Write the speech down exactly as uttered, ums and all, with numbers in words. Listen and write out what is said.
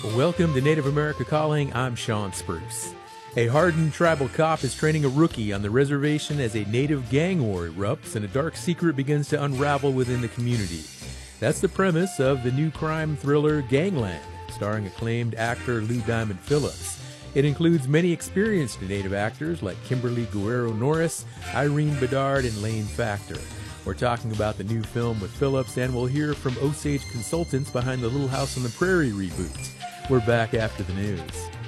Welcome to Native America Calling. I'm Sean Spruce. A hardened tribal cop is training a rookie on the reservation as a native gang war erupts and a dark secret begins to unravel within the community. That's the premise of the new crime thriller Gangland, starring acclaimed actor Lou Diamond Phillips. It includes many experienced native actors like Kimberly Guerrero Norris, Irene Bedard, and Lane Factor. We're talking about the new film with Phillips, and we'll hear from Osage Consultants behind the Little House on the Prairie reboot. We're back after the news.